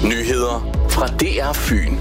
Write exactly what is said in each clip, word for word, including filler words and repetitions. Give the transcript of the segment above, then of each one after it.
Nyheder fra D R Fyn.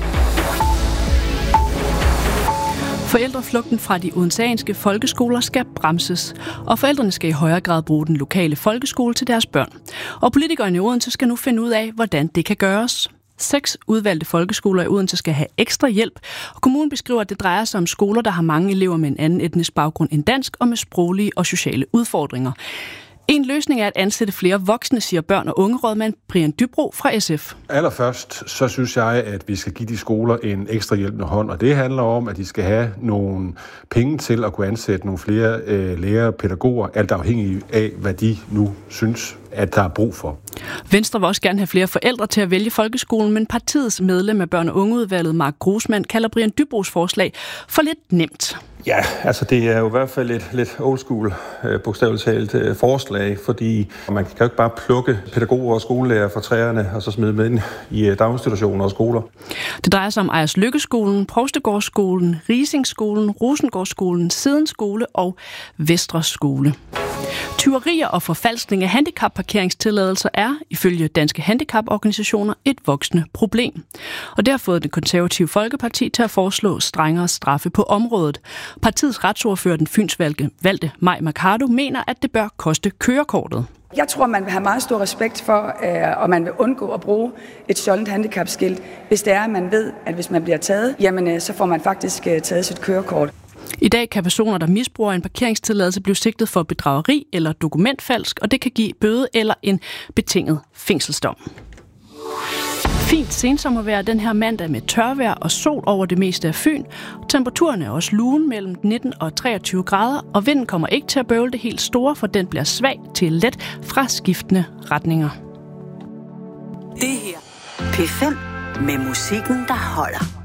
Forældreflugten fra de odenseanske folkeskoler skal bremses, og forældrene skal i højere grad bruge den lokale folkeskole til deres børn. Og politikerne i Odense skal nu finde ud af, hvordan det kan gøres. Seks udvalgte folkeskoler i Odense skal have ekstra hjælp, og kommunen beskriver, at det drejer sig om skoler, der har mange elever med en anden etnisk baggrund end dansk og med sproglige og sociale udfordringer. En løsning er at ansætte flere voksne, siger børn- og ungerådmand Brian Dybro fra S F. Allerførst så synes jeg, at vi skal give de skoler en ekstra hjælpende hånd, og det handler om, at de skal have nogle penge til at kunne ansætte nogle flere øh, lærere, pædagoger, alt afhængig af, hvad de nu synes, at der er brug for. Venstre vil også gerne have flere forældre til at vælge folkeskolen, men partiets medlem af børn- og ungeudvalget, Mark Grosman, kalder Brian Dybros forslag for lidt nemt. Ja, altså det er jo i hvert fald et lidt old school, øh, bogstaveligt talt øh, forslag, fordi man kan jo ikke bare plukke pædagoger og skolelærer fra træerne og så smide dem ind i øh, daginstitutioner og skoler. Det drejer sig om Ejers Lykkeskolen, Provstegårdsskolen, Risingskolen, Rosengårdsskolen, Sidens Skole og Vestre Skole. Tyverier og forfalskning af handicapparkeringstilladelser er, ifølge danske handicaporganisationer, et voksende problem. Og det har fået det konservative Folkeparti til at foreslå strengere straffe på området. Partiets retsordfører, den fynsvalgte valgte Mai Mercado, mener, at det bør koste kørekortet. Jeg tror, man vil have meget stor respekt for, øh, og man vil undgå at bruge et stjålent handicapskilt, hvis det er, at man ved, at hvis man bliver taget, jamen øh, så får man faktisk øh, taget sit kørekort. I dag kan personer, der misbruger en parkeringstilladelse, blive sigtet for bedrageri eller dokumentfalsk, og det kan give bøde eller en betinget fængselsdom. Fint sensommervejr den her mandag med tørvejr og sol over det meste af Fyn. Temperaturen er også lugen mellem nitten og treogtyve grader, og vinden kommer ikke til at bøvle det helt store, for den bliver svag til let fra skiftende retninger. Det her P fem med musikken, der holder.